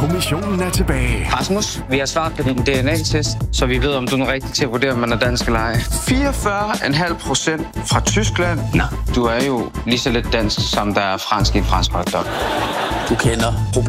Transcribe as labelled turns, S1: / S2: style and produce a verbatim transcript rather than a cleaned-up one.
S1: Kommissionen er tilbage.
S2: Rasmus, vi har svaret på din D N A-test, så vi ved, om du er rigtig til at vurdere, om man er dansk eller ej. fireogfyrre komma fem procent fra Tyskland. Nå, du er jo lige så lidt dansk, som der er fransk i en fransk hotdog.
S3: Du kender